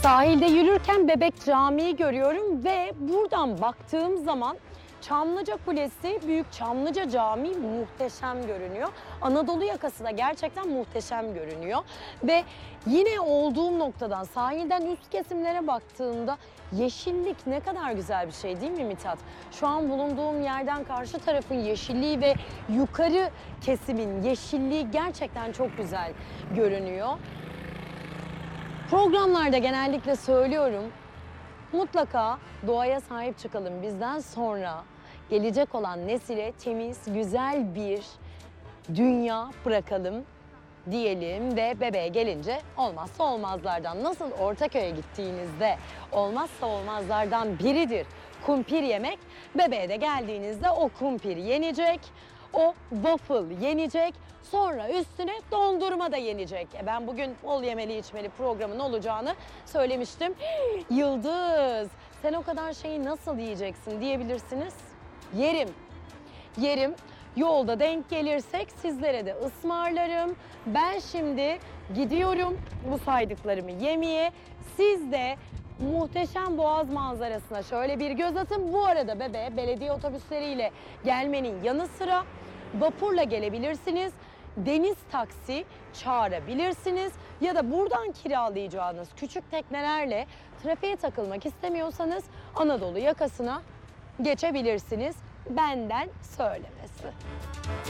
Sahilde yürürken Bebek Camii'yi görüyorum ve buradan baktığım zaman Çamlıca Kulesi, Büyük Çamlıca Camii muhteşem görünüyor. Anadolu yakası da gerçekten muhteşem görünüyor. Ve yine olduğum noktadan, sahilden üst kesimlere baktığımda yeşillik ne kadar güzel bir şey değil mi Mithat? Şu an bulunduğum yerden karşı tarafın yeşilliği ve yukarı kesimin yeşilliği gerçekten çok güzel görünüyor. Programlarda genellikle söylüyorum, mutlaka doğaya sahip çıkalım. Bizden sonra gelecek olan nesile temiz, güzel bir dünya bırakalım diyelim ve bebeğe gelince olmazsa olmazlardan. Nasıl Ortaköy'e gittiğinizde olmazsa olmazlardan biridir kumpir yemek, bebeğe de geldiğinizde o kumpir yenecek, o waffle yenecek, sonra üstüne dondurma da yenecek. Ben bugün bol yemeli içmeli programın olacağını söylemiştim. Yıldız, sen o kadar şeyi nasıl yiyeceksin diyebilirsiniz. Yerim, yerim. Yolda denk gelirsek sizlere de ısmarlarım. Ben şimdi gidiyorum bu saydıklarımı yemeye. Siz de muhteşem Boğaz manzarasına şöyle bir göz atın. Bu arada bebeğe belediye otobüsleriyle gelmenin yanı sıra vapurla gelebilirsiniz. Deniz taksi çağırabilirsiniz ya da buradan kiralayacağınız küçük teknelerle trafiğe takılmak istemiyorsanız Anadolu yakasına geçebilirsiniz. Benden söylemesi.